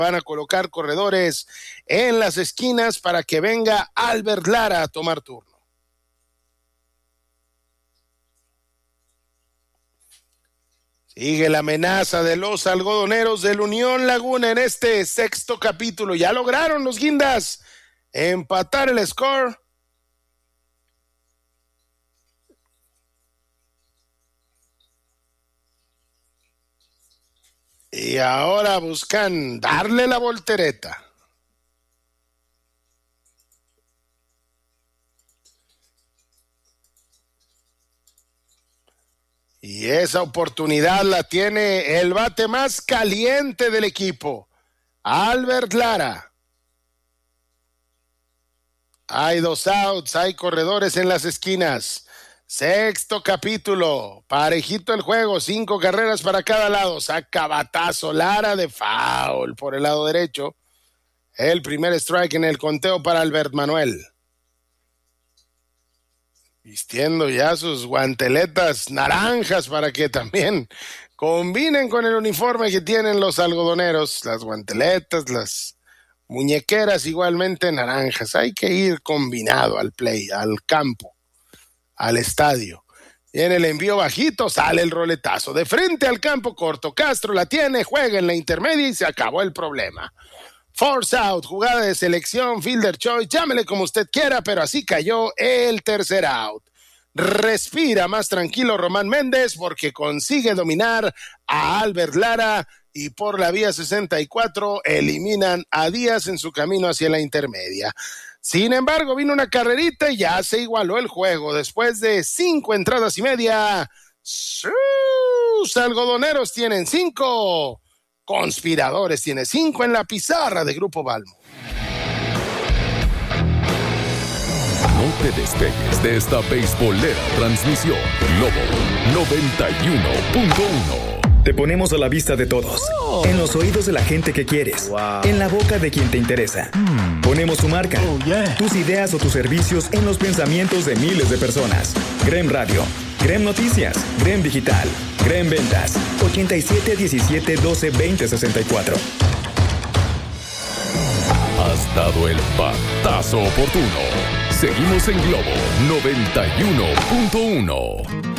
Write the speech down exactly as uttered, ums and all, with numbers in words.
Van a colocar corredores en las esquinas para que venga Albert Lara a tomar turno. Sigue la amenaza de los algodoneros del Unión Laguna en este sexto capítulo. Ya lograron los guindas empatar el score. Y ahora buscan darle la voltereta. Y esa oportunidad la tiene el bate más caliente del equipo, Albert Lara. Hay dos outs, hay corredores en las esquinas. Sexto capítulo, parejito el juego, cinco carreras para cada lado. Saca batazo Lara de foul por el lado derecho. El primer strike en el conteo para Albert Manuel. Vistiendo ya sus guanteletas naranjas para que también combinen con el uniforme que tienen los algodoneros. Las guanteletas, las muñequeras igualmente naranjas. Hay que ir combinado al play, al campo, al estadio. Viene el envío bajito, sale el roletazo. De frente al campo corto, Castro la tiene, juega en la intermedia y se acabó el problema. Force out, jugada de selección, fielder choice, llámele como usted quiera, pero así cayó el tercer out. Respira más tranquilo Román Méndez porque consigue dominar a Albert Lara y por la vía sesenta y cuatro eliminan a Díaz en su camino hacia la intermedia. Sin embargo, vino una carrerita y ya se igualó el juego. Después de cinco entradas y media, sus algodoneros tienen cinco. Conspiradores tiene cinco en la pizarra de Grupo Balmo. No te despegues de esta beisbolera transmisión. Globo noventa y uno punto uno. Te ponemos a la vista de todos, oh. en los oídos de la gente que quieres, wow. en la boca de quien te interesa. Hmm. Ponemos tu marca, oh, yeah. tus ideas o tus servicios en los pensamientos de miles de personas. Grem Radio, Grem Noticias, Grem Digital, Grem Ventas, ochenta y siete, diecisiete, doce, veinte, sesenta y cuatro. Has dado el batazo oportuno. Seguimos en Globo noventa y uno punto uno.